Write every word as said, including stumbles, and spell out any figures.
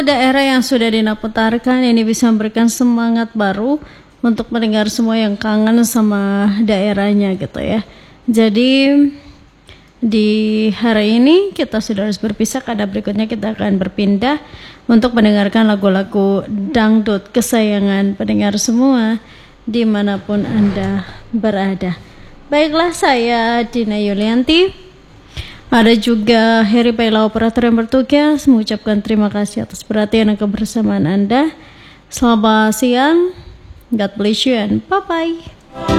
Daerah yang sudah Dina putarkan ini bisa memberikan semangat baru untuk mendengar semua yang kangen sama daerahnya gitu ya. Jadi di hari ini kita sudah harus berpisah, karena berikutnya kita akan berpindah untuk mendengarkan lagu-lagu dangdut kesayangan pendengar semua dimanapun Anda berada. Baiklah, saya Dina Yulianti. Ada juga Heri Paila, operator yang bertugas, mengucapkan terima kasih atas perhatian dan kebersamaan Anda. Selamat siang, God bless you and bye-bye.